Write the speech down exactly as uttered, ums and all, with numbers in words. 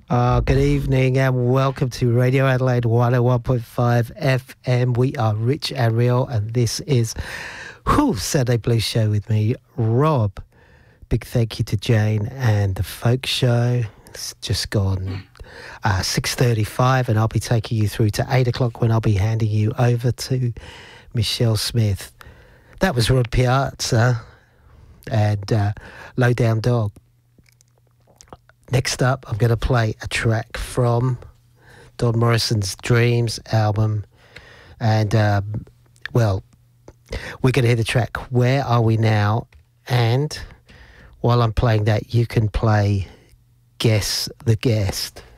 Uh, good evening and welcome to Radio Adelaide one oh one point five F M. We are Rich and Real, and this is whew, Saturday Blues Show with me, Rob. Big thank you to Jane and the Folk Show. It's just gone uh, six thirty-five, and I'll be taking you through to eight o'clock when I'll be handing you over to Michelle Smith. That was Rod Piazza and uh, Low Down Dog. Next up, I'm going to play a track from Don Morrison's Dreams album. And, um, well, we're going to hear the track Where Are We Now? And while I'm playing that, you can play Guess the Guest.